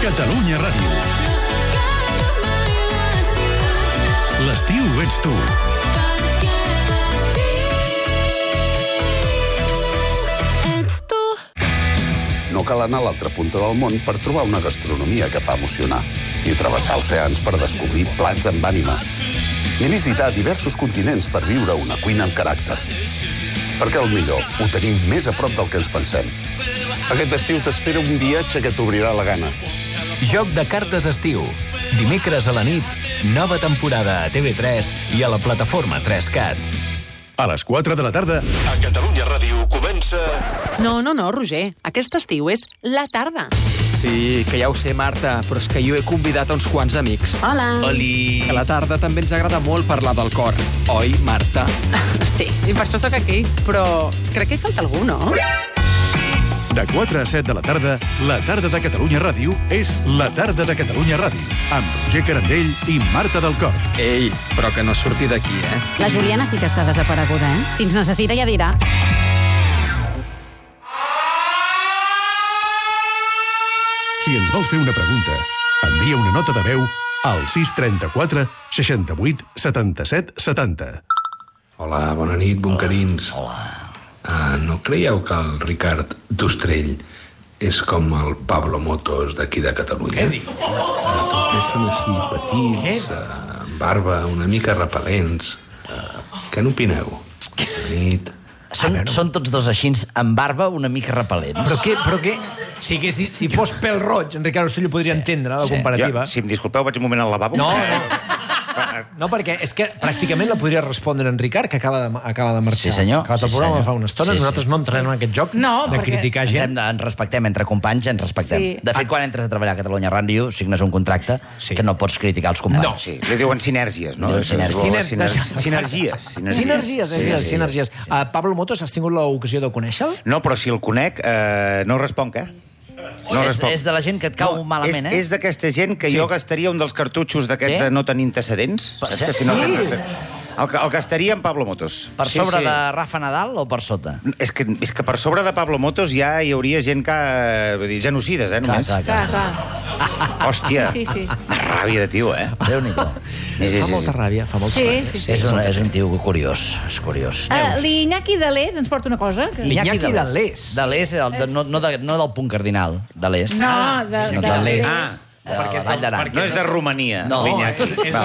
Catalunya Ràdio. L'estiu ets tu. No cal anar a l'altra punta del món per trobar una gastronomia que fa emocionar, ni travessar oceans per descobrir plats amb ànima, ni visitar diversos continents per viure una cuina amb caràcter. Perquè el millor ho tenim més a prop del que ens pensem. Aquest estiu t'espera un viatge que t'obrirà la gana. Joc de cartes estiu. Dimecres a la nit, nova temporada a TV3 i a la plataforma 3Cat. A les 4 de la tarda, A Catalunya Ràdio comença... No, Roger. Aquest estiu és la tarda. Sí, que ja ho sé, Marta, però és que jo he convidat uns quants amics. Hola. Que a la tarda també ens agrada molt parlar del cor. Oi, Marta? Sí, i per això sóc aquí. Però crec que hi falta algú, no? de 4 a 7 de la tarda de Catalunya Ràdio és la tarda de Catalunya Ràdio, amb Roger Carandell i Marta del Cor. Ei, però que no surti d'aquí, eh? La Juliana sí que està desapareguda, eh? Si ens necessita ja dirà. Si ens vols fer una pregunta, envia una nota de veu al 634 68 77 70. Hola, bona nit, buncarins. Hola. No creieu que el Ricard d'Ostrell és com el Pablo Motos d'aquí de Catalunya? Què dius? Vostès són així petits, amb barba, una mica repel·lents. Què n'opineu? Bona nit. Són tots dos així, amb barba, una mica repel·lents. Però què? Si fos pèl roig, en Ricard Ostrell ho podria entendre, la comparativa. Si em disculpeu, vaig un moment al lavabo. No, perquè és que pràcticament la podria respondre en Ricard, que acaba de marxar. Sí, senyor. Ha acabat el programa fa una estona. Sí, Nosaltres no entrarem en aquest joc de criticar gent. Ens respectem entre companys, ens respectem. Sí. De fet, quan entres a treballar a Catalunya Ràdio, signes un contracte que no pots criticar els companys. No. Sí, li diuen sinergies, no? Sinergies. Pablo Motos, has tingut l'ocasió de conèixer-lo? No, però si el conec, no responc, eh? No responc. És de la gent que et cau malament, És d'aquesta gent que jo gastaria un dels cartutxos d'aquests de no tenir antecedents. El gastaria en Pablo Motos. Per sobre de Rafa Nadal o per sota? És que per sobre de Pablo Motos ja hi hauria gent que... Vull dir, genocides, només. Clar. Hòstia, Sí. ràbia de tio, eh? Déu-n'hi-do. Fa molta ràbia. Sí. És un tio curiós, és curiós. L'Iñaki de l'Es ens porta una cosa. L'Iñaki de l'Es. De l'Es, no del punt cardinal, de l'Est. No, de l'Est. Perquè No és de Romania, l'Iñaki.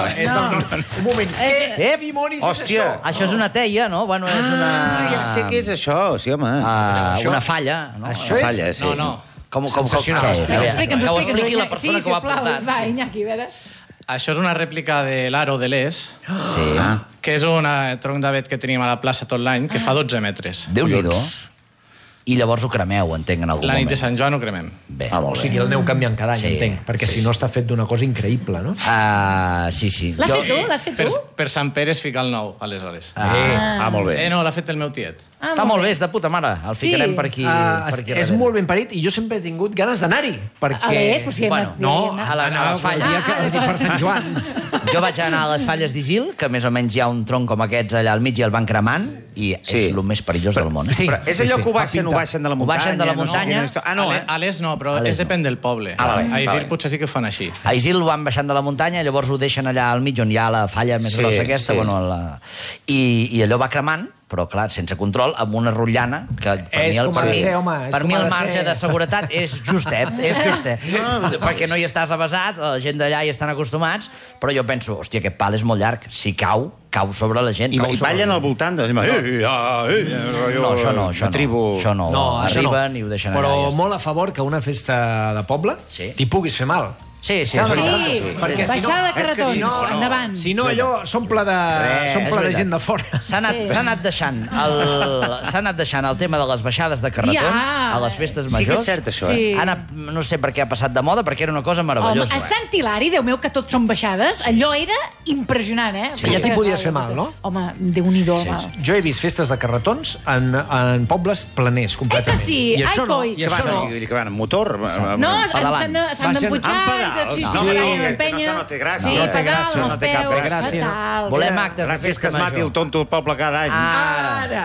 Un moment. Què dimonis és això? Hòstia. Això és una teia, no? Bueno, és una... Ja sé què és això, sí, home. Una falla, no? Això és... Falla, sí. Com Sensacional. que ho expliqui la persona que ho ha portat. Va, Iñaki, a veure. Això és una rèplica de l'Aro de l'Es, que és un tronc d'avet que tenim a la plaça tot l'any, que fa 12 metres. Déu-n'hi-do. I llavors ho cremeu, entenc, en algun La nit moment. de Sant Joan ho cremem. Bé. O sigui, el aneu canviant cada any, Sí. entenc, perquè si no està fet d'una cosa increïble, no? Sí. L'has fet tu? Per Sant Pere es fica el nou, aleshores. Molt bé. No, l'ha fet el meu tiet. Està molt bé, és de puta mare. El ficarem per aquí. És molt ben parit i jo sempre he tingut ganes d'anar-hi, perquè... A l'Es, però si a les falles. Per Sant Joan. Jo vaig anar a les falles d'Isil, que més o menys hi ha un tronc com aquests allà al mig i el van cremant, i és el més perillós del món. Sí, Però és allò que ho baixen de la muntanya. Ho baixen de la muntanya. A l'Es no, però és depèn del poble. A Isil potser sí que ho fan així. A Isil ho van baixant de la muntanya, llavors ho deixen allà al mig, on hi ha la falla més grossa aquesta, i allò va cremant, però, clar, sense control, amb una rotllana que per mi el marge de seguretat és justet, perquè no hi estàs avesat, la gent d'allà hi estan acostumats, però jo penso, hòstia, aquest pal és molt llarg, si cau sobre la gent. I ballen al voltant de... No, això no. Arriben i ho deixen allà. Però molt a favor que una festa de poble t'hi puguis fer mal. Sí. Perquè si no... Baixada de carretons, endavant. Si no, allò s'omple de gent de fora. S'ha anat deixant el tema de les baixades de carretons a les festes majors. Sí que és cert, això, No sé per què ha passat de moda, perquè era una cosa meravellosa. Home, a Sant Hilari, Déu meu, que tots són baixades, allò era impressionant, eh? Ja t'hi podies fer mal, no? Home, Déu-n'hi-do. Jo he vist festes de carretons en pobles planers, completament. Sí, I això no. Que van amb motor? No, s'han d'empujar. Sí, això no té gràcia. Sí, pedals, amb els peus, gràcia. fatal. Volem actes de Gràcies que festa es mati major. el tonto del poble cada any. Ara!